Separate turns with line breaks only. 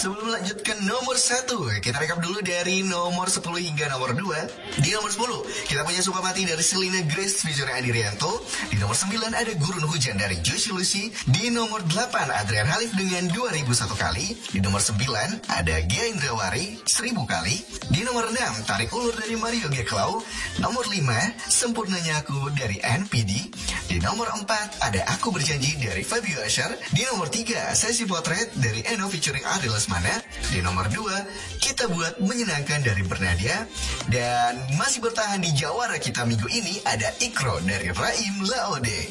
Sebelum lanjut ke nomor 1, kita rekap dulu dari nomor 10 hingga nomor 2. Di nomor 10, kita punya Suka Mati dari Selena Grace featuring Andi Rianto. Di nomor 9 ada Gurun Hujan dari Juicy Lucy. Di nomor 8, Adrian Halif dengan 2001 kali. Di nomor 9, ada Gia Indrawari 1000 kali. Di nomor 6, Tarik Ulur dari Mario G. Clow. Nomor 5, Sempurnanya Aku dari NPD. Di nomor 4, ada Aku Berjanji dari Fabio Asher. Di nomor 3, Sesi Potret dari Eno featuring Ari Lesmana. Di nomor 2, Kita Buat Menyenangkan dari Bernadia. Dan masih bertahan di jawara kita minggu ini ada Ikro dari Raim Laode.